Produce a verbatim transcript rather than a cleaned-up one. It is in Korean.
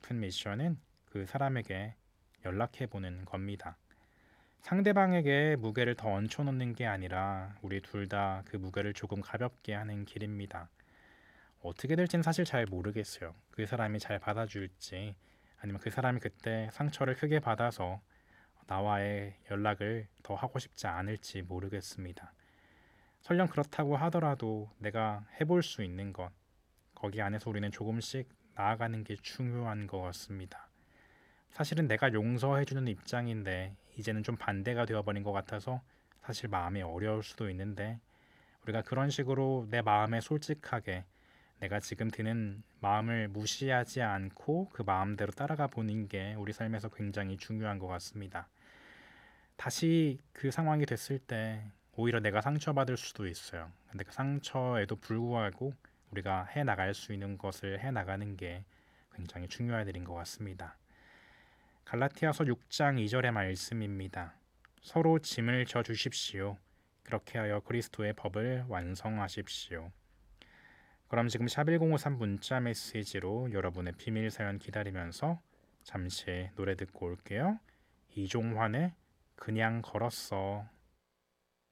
싶은 미션은 그 사람에게 연락해보는 겁니다. 상대방에게 무게를 더 얹혀놓는 게 아니라 우리 둘 다 그 무게를 조금 가볍게 하는 길입니다. 어떻게 될지는 사실 잘 모르겠어요. 그 사람이 잘 받아줄지, 아니면 그 사람이 그때 상처를 크게 받아서 나와의 연락을 더 하고 싶지 않을지 모르겠습니다. 설령 그렇다고 하더라도 내가 해볼 수 있는 것, 거기 안에서 우리는 조금씩 나아가는 게 중요한 것 같습니다. 사실은 내가 용서해주는 입장인데 이제는 좀 반대가 되어버린 것 같아서 사실 마음이 어려울 수도 있는데, 우리가 그런 식으로 내 마음에 솔직하게 내가 지금 드는 마음을 무시하지 않고 그 마음대로 따라가 보는 게 우리 삶에서 굉장히 중요한 것 같습니다. 다시 그 상황이 됐을 때 오히려 내가 상처받을 수도 있어요. 근데 그 상처에도 불구하고 우리가 해 나갈 수 있는 것을 해 나가는 게 굉장히 중요한 일인 것 같습니다. 갈라티아서 육 장 이 절의 말씀입니다. 서로 짐을 져 주십시오. 그렇게 하여 그리스도의 법을 완성하십시오. 그럼 지금 샵 일공오삼 문자 메시지로 여러분의 비밀 사연 기다리면서 잠시 노래 듣고 올게요. 이종환의 그냥 걸었어.